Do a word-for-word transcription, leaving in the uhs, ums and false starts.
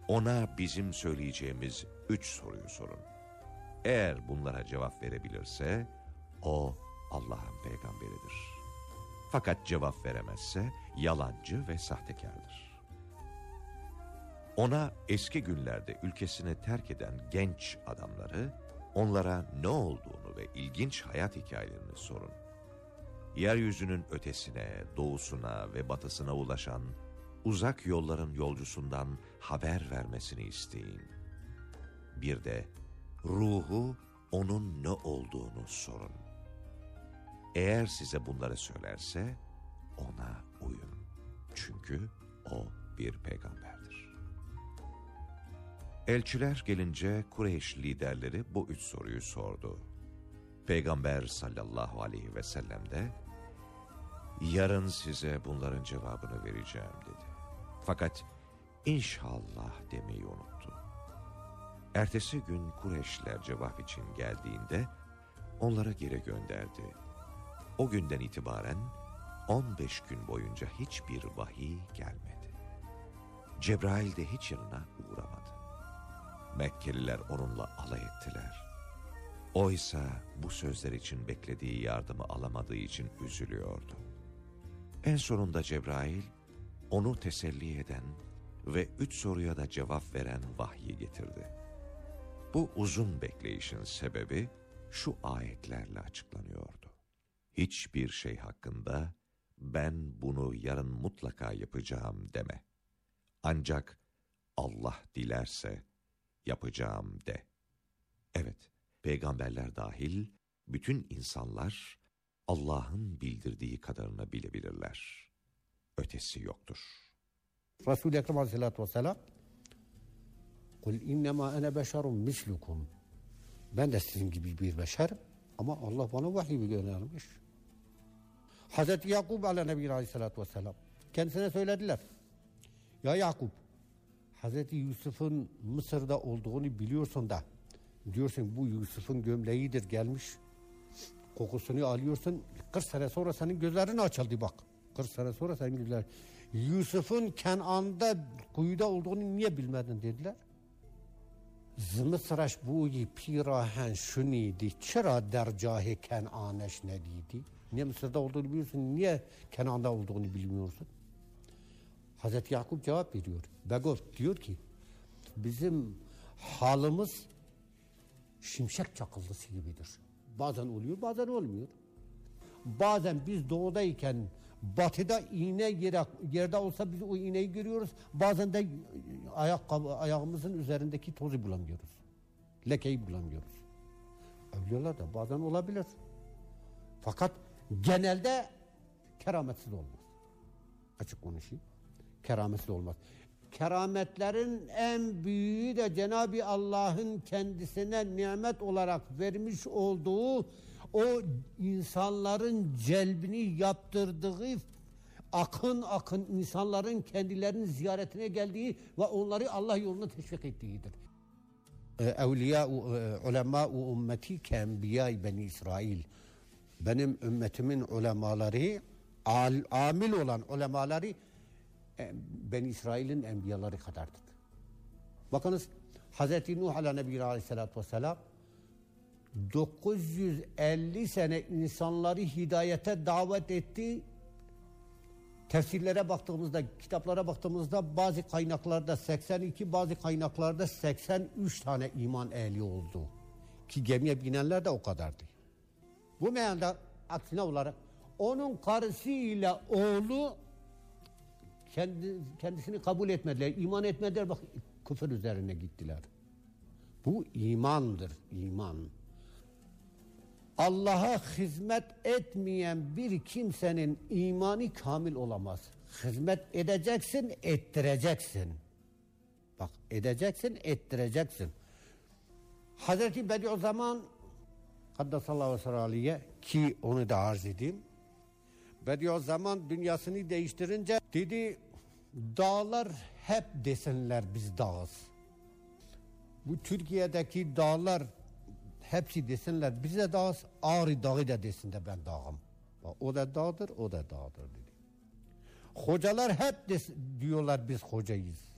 Ona bizim söyleyeceğimiz üç soruyu sorun. Eğer bunlara cevap verebilirse, o Allah'ın peygamberidir. Fakat cevap veremezse, yalancı ve sahtekardır. Ona eski günlerde ülkesini terk eden genç adamları, onlara ne olduğunu ve ilginç hayat hikayelerini sorun. Yeryüzünün ötesine, doğusuna ve batısına ulaşan uzak yolların yolcusundan haber vermesini isteyin. Bir de ruhu onun ne olduğunu sorun. Eğer size bunları söylerse ona uyun. Çünkü o bir peygamberdir. Elçiler gelince Kureyş liderleri bu üç soruyu sordu. Peygamber sallallahu aleyhi ve sellem de, yarın size bunların cevabını vereceğim dedi. Fakat inşallah demeyi unuttu. Ertesi gün Kureyşliler cevap için geldiğinde onları geri gönderdi. O günden itibaren on beş gün boyunca hiçbir vahiy gelmedi. Cebrail de hiç yanına uğramadı. Mekkeliler onunla alay ettiler. Oysa bu sözler için beklediği yardımı alamadığı için üzülüyordu. En sonunda Cebrail onu teselli eden ve üç soruya da cevap veren vahyi getirdi. Bu uzun bekleyişin sebebi şu ayetlerle açıklanıyordu. Hiçbir şey hakkında ben bunu yarın mutlaka yapacağım deme. Ancak Allah dilerse yapacağım de. Evet, peygamberler dahil bütün insanlar Allah'ın bildirdiği kadarını bilebilirler. Ötesi yoktur. Resul-i Ekrem Aleyhisselatü Vesselam "Kul innema ene beşerun mislukum." Ben de sizin gibi bir beşerim ama Allah bana vahiy göndermiş. Hazreti Yakup Aleyhisselatü Vesselam kendisine söylediler. Ya Yakup, Hazreti Yusuf'un Mısır'da olduğunu biliyorsun da diyorsun bu Yusuf'un gömleğidir gelmiş. Kokusunu alıyorsun. kırk sene sonra senin gözlerin açıldı bak. kırk sene sonra senin gözlerin. Yusuf'un Kenan'da kuyuda olduğunu niye bilmedin dediler. Mısraş buyi pirahen şuniydi. Çıra dercahe Kenan'eş nediydi. Niye Mısır'da olduğunu biliyorsun? Niye Kenan'da olduğunu bilmiyorsun? Hazreti Yakup cevap veriyor. Begov diyor ki bizim halımız şimşek çakıldısı gibidir. Bazen oluyor, bazen olmuyor. Bazen biz doğudayken batıda iğne yere, yerde olsa biz o iğneyi görüyoruz. Bazen de ayak, ayağımızın üzerindeki tozu bulamıyoruz. Lekeyi bulamıyoruz. Evliyalar da bazen olabilir. Fakat genelde kerametsiz olmaz. Açık konuşayım. Kerametsiz olmaz. Kerametlerin en büyüğü de Cenab-ı Allah'ın kendisine nimet olarak vermiş olduğu o insanların celbini yaptırdığı akın akın insanların kendilerinin ziyaretine geldiği ve onları Allah yoluna teşvik ettiğidir. Evliya ulema-u ümmeti ke enbiya beni İsrail. Benim ümmetimin ulemaları, al, amil olan ulemaları Ben İsrail'in enbiyaları kadardır. Bakınız Hazreti Nuh Aleyhisselatü Vesselam dokuz yüz elli sene insanları hidayete davet etti. Tefsirlere baktığımızda, kitaplara baktığımızda bazı kaynaklarda seksen iki, bazı kaynaklarda seksen üç tane iman ehli oldu. Ki gemiye binenler de o kadardı. Bu meyanda aksine olarak onun karısıyla oğlu Kendi, kendisini kabul etmediler, iman etmediler, bak küfür üzerine gittiler. Bu imandır, iman. Allah'a hizmet etmeyen bir kimsenin imanı kamil olamaz. Hizmet edeceksin, ettireceksin. Bak edeceksin, ettireceksin. Hazreti Bediüzzaman Kaddesallahu aleyhi ki onu da arz edeyim. Bediüzzaman dünyasını değiştirince dedi dağlar hep desinler biz dağız. Bu Türkiye'deki dağlar hepsi desinler bize dağız. Ağrı dağı da desin de ben dağım. O da dağdır, o da dağdır dedi. Hocalar hep des, diyorlar biz hocayız.